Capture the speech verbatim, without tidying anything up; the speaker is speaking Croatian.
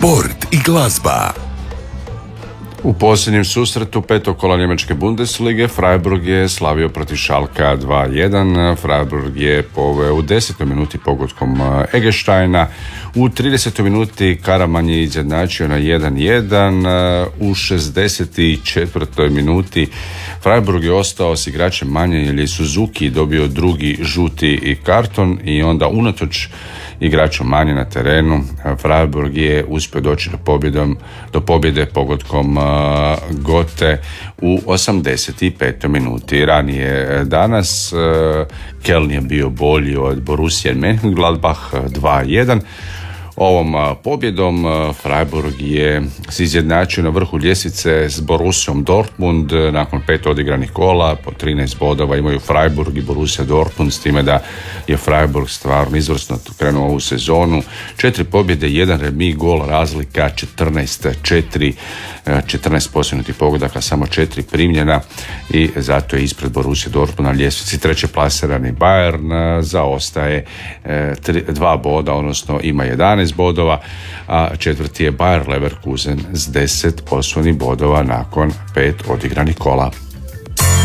sport i glazba. U posljednjem susretu petog kola njemačke Bundeslige Freiburg je slavio protiv Schalka dva jedan. Freiburg je poveo u desetoj minuti pogodkom Eggesteina. U tridesetoj minuti Karaman je izjednačio na jedan jedan. U šezdeset četvrtoj minuti Freiburg je ostao s igračem manje jer je Suzuki dobio drugi žuti karton i onda unatoč igračom manje na terenu Freiburg je uspio doći do, pobjedom, do pobjede pogodkom uh, Gote u osamdeset petoj minuti. Ranije danas uh, Köln je bio bolji od Borussia Mönchengladbach dva jedan. Ovom pobjedom Freiburg je se izjednačio na vrhu ljestvice s Borussiom Dortmund nakon pet odigranih kola, po trinaest bodova imaju Freiburg i Borussia Dortmund, s time da je Freiburg stvarno izvrsno krenuo ovu sezonu. Četiri pobjede, jedan remi, gol razlika četrnaest četiri, četrnaest postignutih pogodaka, samo četiri primljena i zato je ispred Borussia Dortmund na ljestvici. Treće plasirani Bayern zaostaje tri, dva boda, odnosno ima jedanaest bodova, a četvrti je Bayer Leverkusen s deset osvojenih bodova nakon pet odigranih kola.